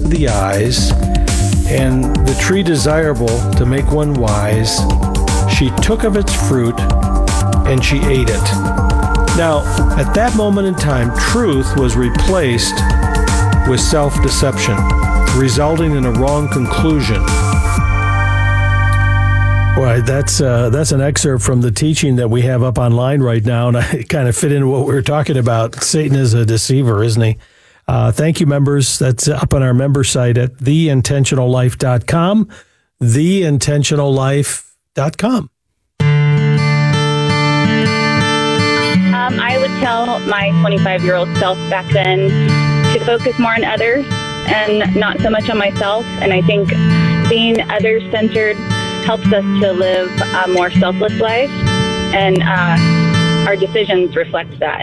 to the eyes, and the tree desirable to make one wise. She took of its fruit, and she ate it. Now, at that moment in time, truth was replaced with self-deception, resulting in a wrong conclusion. Well, that's an excerpt from the teaching that we have up online right now, and I kind of fit into what we were talking about. Satan is a deceiver, isn't he? Thank you, members. That's up on our member site at theintentionallife.com, theintentionallife.com. I would tell my 25-year-old self back then to focus more on others and not so much on myself. And I think being others-centered helps us to live a more selfless life, and our decisions reflect that.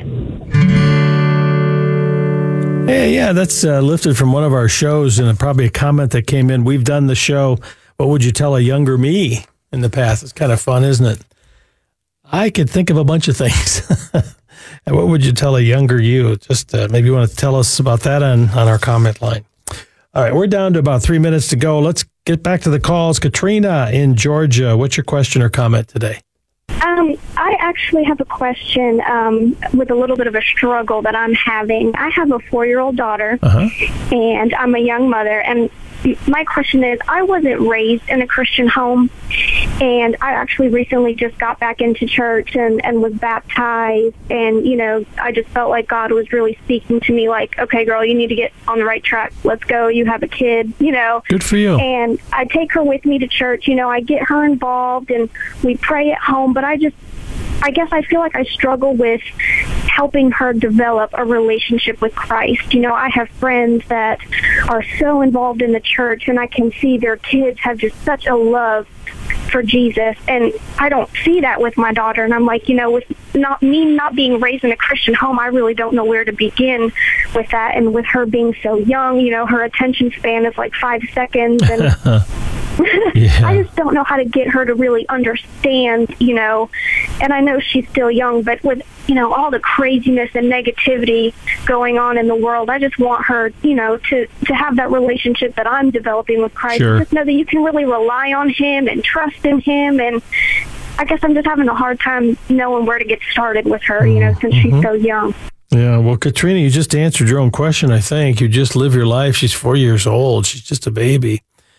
Yeah, that's lifted from one of our shows, and probably a comment that came in. We've done the show, What Would You Tell a Younger Me, in the past. It's kind of fun, isn't it? I could think of a bunch of things. And what would you tell a younger you? Just maybe you want to tell us about that on our comment line. All right, we're down to about 3 minutes to go. Let's get back to the calls. Katrina in Georgia, what's your question or comment today? I actually have a question with a little bit of a struggle that I'm having. I have a 4-year-old daughter, and I'm a young mother, and my question is, I wasn't raised in a Christian home, and I actually recently just got back into church and was baptized, and, you know, I just felt like God was really speaking to me like, okay, girl, you need to get on the right track. Let's go. You have a kid, you know. Good for you. And I take her with me to church. You know, I get her involved, and we pray at home, but I guess I feel like I struggle with helping her develop a relationship with Christ. You know, I have friends that are so involved in the church, and I can see their kids have just such a love for Jesus, and I don't see that with my daughter. And I'm like, you know, with not being raised in a Christian home, I really don't know where to begin with that. And with her being so young, you know, her attention span is like 5 seconds, and yeah. I just don't know how to get her to really understand, you know, and I know she's still young, but with, you know, all the craziness and negativity going on in the world, I just want her, you know, to have that relationship that I'm developing with Christ. Sure. Just know that you can really rely on Him and trust in Him, and I guess I'm just having a hard time knowing where to get started with her, you know, since she's so young. Yeah, well, Katrina, you just answered your own question, I think. You just live your life. She's 4 years old. She's just a baby.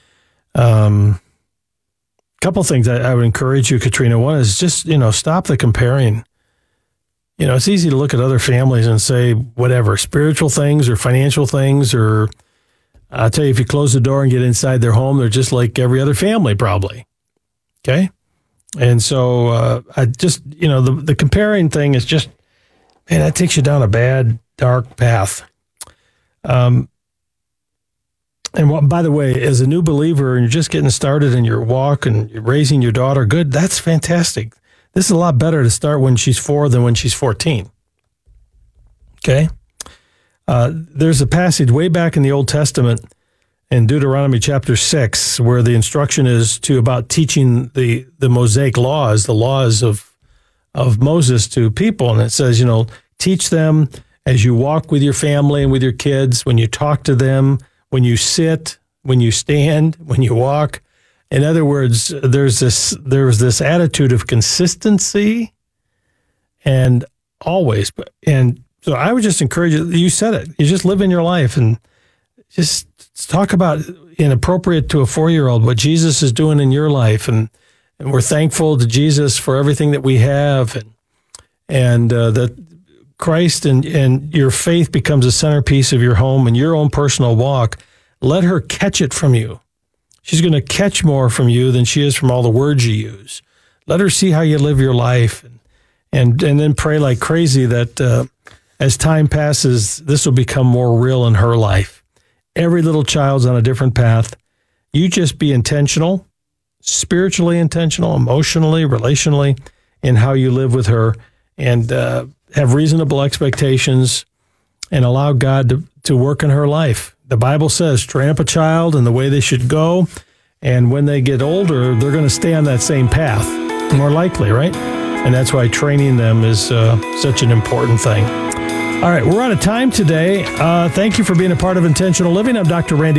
Couple things I would encourage you, Katrina. One is just, you know, stop the comparing. You know, it's easy to look at other families and say, whatever, spiritual things or financial things, or I'll tell you, if you close the door and get inside their home, they're just like every other family, probably. Okay? And so I just, you know, the comparing thing is just, man, that takes you down a bad, dark path. And by the way, as a new believer and you're just getting started in your walk and you're raising your daughter, good, that's fantastic. This is a lot better to start when she's 4 than when she's 14. Okay? There's a passage way back in the Old Testament in Deuteronomy chapter 6 where the instruction is about teaching the Mosaic laws, the laws of Moses to people. And it says, you know, teach them as you walk with your family and with your kids, when you talk to them, when you sit, when you stand, when you walk. In other words, there's this attitude of consistency and always. And so I would just encourage you said it. You just live in your life and just talk about, inappropriate to a 4-year-old, what Jesus is doing in your life. And we're thankful to Jesus for everything that we have, and that Christ and your faith becomes a centerpiece of your home and your own personal walk. Let her catch it from you. She's going to catch more from you than she is from all the words you use. Let her see how you live your life, and then pray like crazy that as time passes, this will become more real in her life. Every little child's on a different path. You just be intentional, spiritually intentional, emotionally, relationally, in how you live with her, and have reasonable expectations and allow God to work in her life. The Bible says, train up a child in the way they should go, and when they get older, they're going to stay on that same path, more likely, right? And that's why training them is such an important thing. All right, we're out of time today. Thank you for being a part of Intentional Living. I'm Dr. Randy